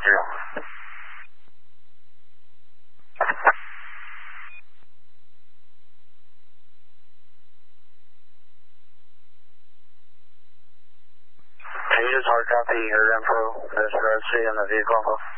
Hard copy, your info, Mr. RC and the vehicle info.